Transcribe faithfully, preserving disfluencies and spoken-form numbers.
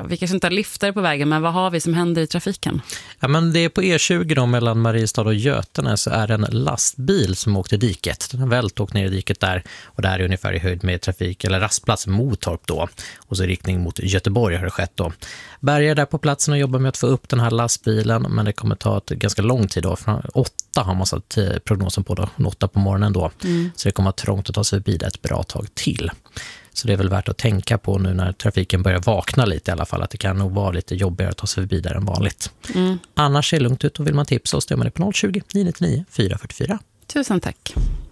Vi kanske inte har liftare på vägen, men vad har vi som händer i trafiken? Ja, men det är på E tjugo då, mellan Mariestad och Götene, så är det en lastbil som åkte i diket. Den har vält åkt ner i diket där, och där är ungefär i höjd med trafik eller rastplats Motorp då. Och så i riktning mot Göteborg har det skett då. Berga är där på platsen och jobbar med att få upp den här lastbilen, men det kommer ta ett ganska lång tid då. Från åtta har man satt prognosen på då, åtta på morgonen då. Mm. Så det kommer att trångt att ta sig förbi det ett bra tag till. Så det är väl värt att tänka på nu när trafiken börjar vakna lite i alla fall, att det kan nog vara lite jobbigare att ta sig förbi där än vanligt. Mm. Annars är det lugnt ut, och vill man tipsa oss, det är man på noll tjugo, nio nio nio, fyra fyra fyra. Tusen tack.